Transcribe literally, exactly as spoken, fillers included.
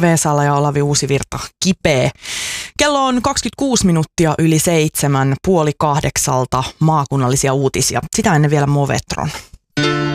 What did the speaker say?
Veesala ja Olavi Uusivirta kipeä. Kello on kaksikymmentäkuusi minuuttia yli seitsemän, puoli kahdeksalta maakunnallisia uutisia. Sitä ennen vielä Movetron.